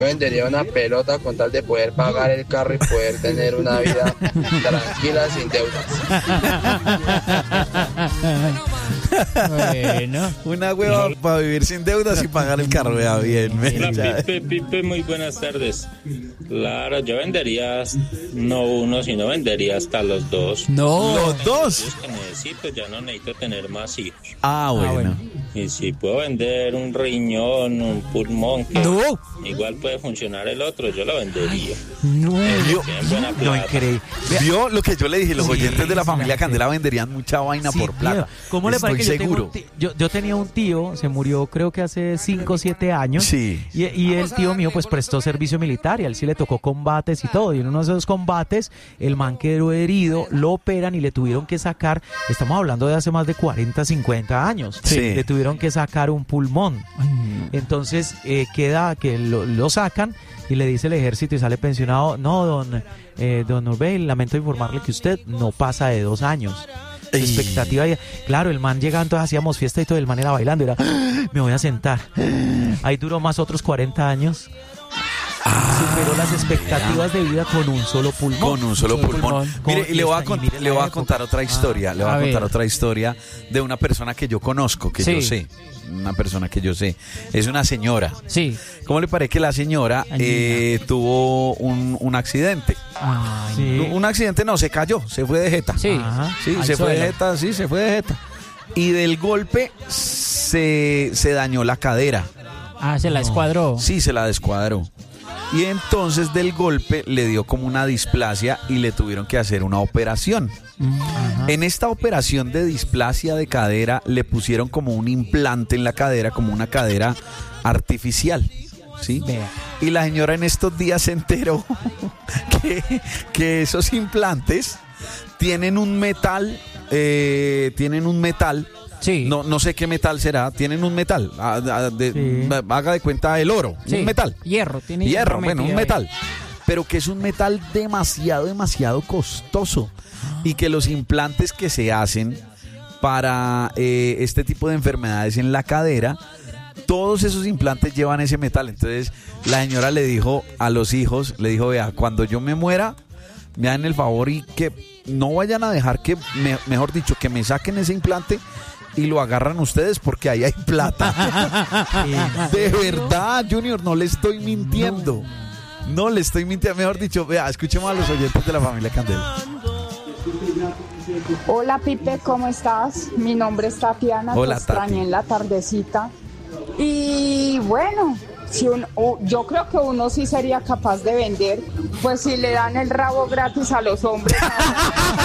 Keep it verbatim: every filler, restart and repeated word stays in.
vendería una pelota con tal de poder pagar el carro y poder tener una vida tranquila sin deudas. Bueno. Una hueva para vivir sin deudas y pagar el carro, vea bien. Hola, Pipe, Pipe, muy buenas tardes. Claro, yo vendería no uno, sino vendería hasta los dos. No. ¿Los dos? Es que necesito, ya no necesito tener más hijos. Ah, bueno. Ah, bueno. Y si puedo vender un riñón, un pulmón, que No. igual puede funcionar el otro, yo lo vendería. No. Vio, Bien buena No, plata. increíble. vio lo que yo le dije, los Sí, oyentes de la familia sí. Candela venderían mucha vaina Sí, por plata. mira, ¿cómo le Estoy parece que yo tengo seguro. un ti- yo, yo tenía un tío, se murió creo que hace cinco o siete años. Sí. Y, y el tío mío pues prestó servicio militar y a él sí le tocó combates y todo. Y en uno de esos combates el man quedó herido, lo operan y le tuvieron que sacar, estamos hablando de hace más de cuarenta, cincuenta años. Sí. Le tuvieron que sacar un pulmón. Entonces eh, queda que lo, lo sacan y le dice el ejército y sale pensionado, no, don, eh, don Urbel, lamento informarle que usted no pasa de dos años. Su Ey. expectativa, y- claro, el man llegaba, entonces hacíamos fiesta y todo, el man era bailando, era, "Ah, me voy a sentar". Ahí duró más otros cuarenta años. Superó las expectativas de vida con un solo pulmón. Con un solo Solo pulmón. Con- Mire, y le voy a, y cont- mire le la voy a época. contar otra historia. Le voy a, a contar ver. otra historia de una persona que yo conozco, que Sí. yo sé. Una persona que yo sé. Es una señora. Sí. ¿Cómo le parece que la señora Ay, eh, tuvo un, un accidente? Ay, sí. Un accidente no, se cayó, se fue de jeta. Sí. Ajá, sí, Al se fue de suelo. jeta, sí, se fue de jeta. Y del golpe se, se dañó la cadera. Ah, se la escuadró. Sí, se la descuadró. Y entonces del golpe le dio como una displasia y le tuvieron que hacer una operación. En esta operación de displasia de cadera le pusieron como un implante en la cadera, como una cadera artificial. ¿Sí? Vea. Y la señora en estos días se enteró que, que esos implantes tienen un metal, eh, tienen un metal. Sí. No, no sé qué metal será, tienen un metal, ah, ah, de- Sí. haga de cuenta el oro, Sí. un metal, Hierro, tiene hierro, bueno, un metido ahí. metal, pero que es un metal demasiado, demasiado costoso y que los implantes que se hacen para eh, este tipo de enfermedades en la cadera, todos esos implantes llevan ese metal. Entonces la señora le dijo a los hijos, le dijo, vea, cuando yo me muera, me dan el favor y que no vayan a dejar que, me- mejor dicho, que me saquen ese implante y lo agarran ustedes porque ahí hay plata. De verdad, Junior, no le estoy mintiendo. No le estoy mintiendo. Mejor dicho, vea, escuchemos a los oyentes de la familia Candela. Hola Pipe, ¿cómo estás? Mi nombre es Tatiana, Hola, te extrañé Tati. en la tardecita. Y bueno, si un- o- yo creo que uno sí sería capaz de vender, pues si le dan el rabo gratis a los hombres.